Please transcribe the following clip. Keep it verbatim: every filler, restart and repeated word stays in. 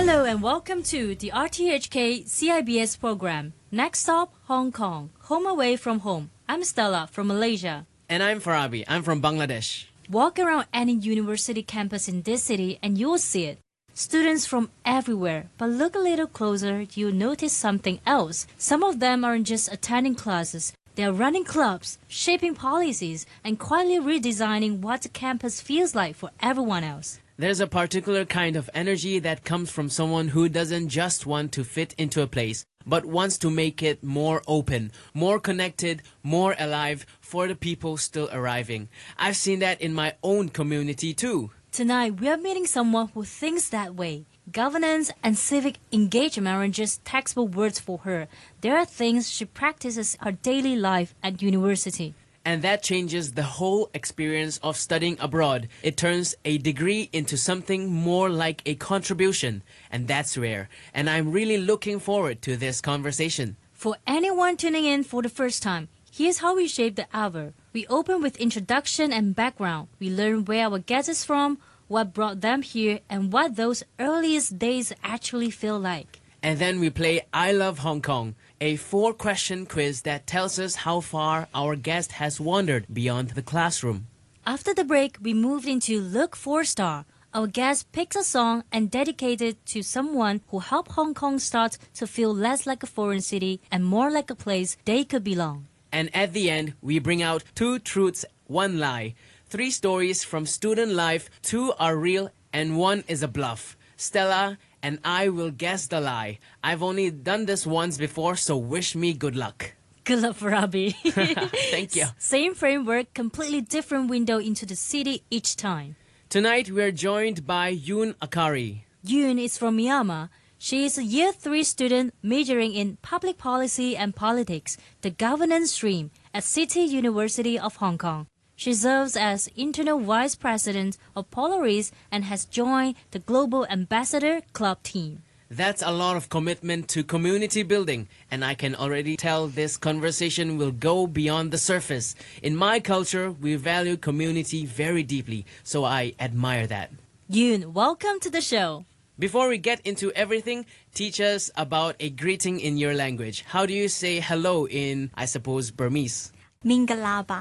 Hello and welcome to the R T H K C I B S program. Next stop, Hong Kong, home away from home. I'm Stella from Malaysia. And I'm Farabi. I'm from Bangladesh. Walk around any university campus in this city and you'll see it. Students from everywhere, but look a little closer, you'll notice something else. Some of them aren't just attending classes. They are running clubs, shaping policies, and quietly redesigning what the campus feels like for everyone else. There's a particular kind of energy that comes from someone who doesn't just want to fit into a place, but wants to make it more open, more connected, more alive for the people still arriving. I've seen that in my own community too. Tonight, we are meeting someone who thinks that way. Governance and civic engagement aren't just textbook words for her. There are things she practices her daily life at university. And that changes the whole experience of studying abroad. It turns a degree into something more like a contribution. And that's rare. And I'm really looking forward to this conversation. For anyone tuning in for the first time, here's how we shape the hour. We open with introduction and background. We learn where our guest is from, what brought them here, and what those earliest days actually feel like. And then we play I Love Hong Kong, a four-question quiz that tells us how far our guest has wandered beyond the classroom. After the break, we moved into Look Four Star. Our guest picks a song and dedicates it to someone who helped Hong Kong start to feel less like a foreign city and more like a place they could belong. And at the end, we bring out two truths, one lie. Three stories from student life, two are real and one is a bluff. Stella and I will guess the lie. I've only done this once before, so wish me good luck. Good luck, Farabi. Thank you. Same framework, completely different window into the city each time. Tonight, we're joined by Yoon Akari. Yoon is from Myanmar. She is a year three student majoring in public policy and politics, the governance stream at City University of Hong Kong. She serves as internal vice president of Polaris and has joined the Global Ambassador Club team. That's a lot of commitment to community building, and I can already tell this conversation will go beyond the surface. In my culture, we value community very deeply, so I admire that. Yoon, welcome to the show. Before we get into everything, teach us about a greeting in your language. How do you say hello in, I suppose, Burmese? Mingalaba.